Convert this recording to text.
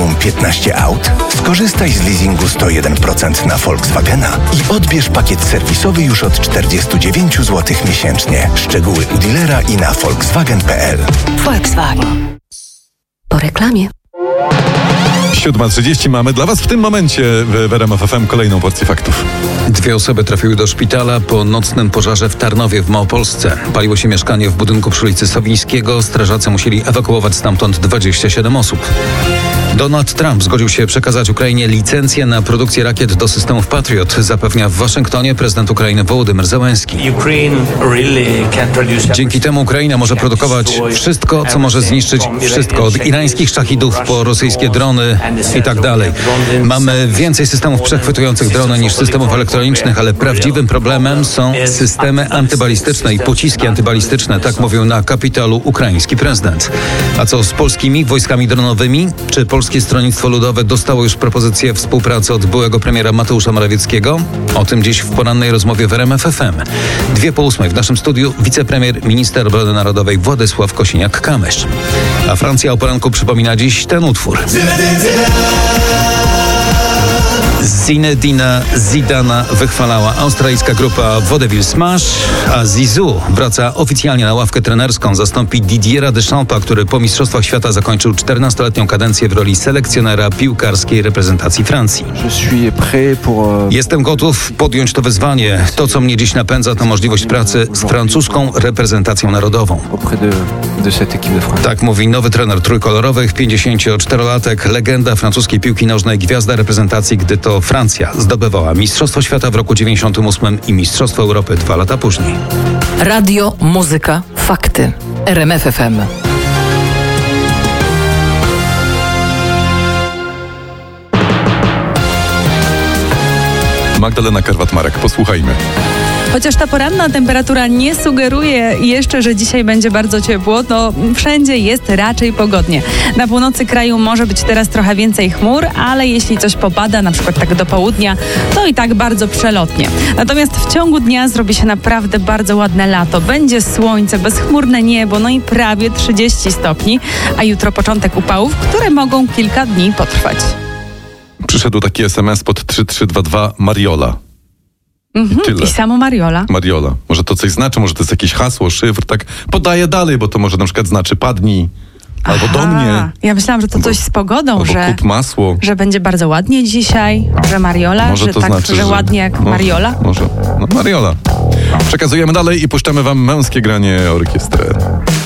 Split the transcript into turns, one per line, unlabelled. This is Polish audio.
minimum 15 aut? Skorzystaj z leasingu 101% na Volkswagena i odbierz pakiet serwisowy już od 49 zł miesięcznie. Szczegóły u dealera i na volkswagen.pl.
Volkswagen. Po reklamie.
7:30 mamy dla Was w tym momencie w RMF FM kolejną porcję faktów.
2 osoby trafiły do szpitala po nocnym pożarze w Tarnowie w Małopolsce. Paliło się mieszkanie w budynku przy ulicy Sowińskiego. Strażacy musieli ewakuować stamtąd 27 osób. Donald Trump zgodził się przekazać Ukrainie licencję na produkcję rakiet do systemów Patriot, zapewnia w Waszyngtonie prezydent Ukrainy Wołodymyr Zełenski. Dzięki temu Ukraina może produkować wszystko, co może zniszczyć wszystko, od irańskich szachidów po rosyjskie drony i tak dalej. Mamy więcej systemów przechwytujących drony niż systemów elektronicznych, ale prawdziwym problemem są systemy antybalistyczne i pociski antybalistyczne, tak mówił na Kapitolu ukraiński prezydent. A co z polskimi wojskami dronowymi? Czy Polskie Stronnictwo Ludowe dostało już propozycję współpracy od byłego premiera Mateusza Morawieckiego? O tym dziś w porannej rozmowie w RMF FM. 7:02 w naszym studiu wicepremier, minister obrony narodowej Władysław Kosiniak-Kamysz. A Francja o poranku przypomina dziś ten utwór. Zinedina Zidana wychwalała australijska grupa Vaudeville Smash, a Zizou wraca oficjalnie na ławkę trenerską. Zastąpi Didiera Deschampa, który po Mistrzostwach Świata zakończył 14-letnią kadencję w roli selekcjonera piłkarskiej reprezentacji Francji. Jestem gotów podjąć to wyzwanie. To, co mnie dziś napędza, to możliwość pracy z francuską reprezentacją narodową. Tak mówi nowy trener trójkolorowych, 54-latek, legenda francuskiej piłki nożnej, gwiazda reprezentacji, gdy to Francja zdobywała Mistrzostwo Świata w roku 98 i Mistrzostwo Europy 2 lata później.
Radio, muzyka, fakty. RMF FM.
Magdalena Karwat-Marek, posłuchajmy.
Chociaż ta poranna temperatura nie sugeruje jeszcze, że dzisiaj będzie bardzo ciepło, to wszędzie jest raczej pogodnie. Na północy kraju może być teraz trochę więcej chmur, ale jeśli coś popada, na przykład tak do południa, to i tak bardzo przelotnie. Natomiast w ciągu dnia zrobi się naprawdę bardzo ładne lato. Będzie słońce, bezchmurne niebo, no i prawie 30 stopni, a jutro początek upałów, które mogą kilka dni potrwać.
Przyszedł taki SMS pod 3322 Mariola.
I samo Mariola.
Mariola. Może to coś znaczy, może to jest jakieś hasło, szyfr, tak podaję dalej, bo to może na przykład znaczy padnij, albo do mnie.
Ja myślałam, że to coś z pogodą,
albo
że
kup masło.
Że będzie bardzo ładnie dzisiaj, że Mariola,
może
że
to
tak,
znaczy,
że ładnie jak Mariola.
Może, Mariola. Przekazujemy dalej i puszczamy wam męskie granie orkiestry.